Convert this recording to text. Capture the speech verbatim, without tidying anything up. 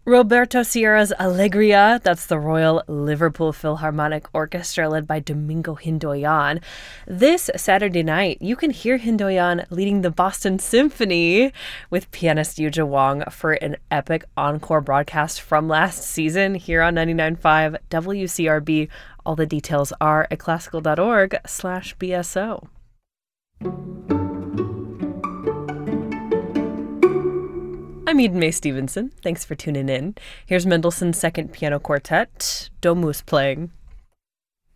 Roberto Sierra's Allegria, that's the Royal Liverpool Philharmonic Orchestra led by Domingo Hindoyan. This Saturday night, you can hear Hindoyan leading the Boston Symphony with pianist Yuja Wong for an epic encore broadcast from last season here on ninety-nine point five W C R B. All the details are at classical.org slash BSO. I'm Eden Mae Stevenson. Thanks for tuning in. Here's Mendelssohn's Second Piano Quartet, Domus playing.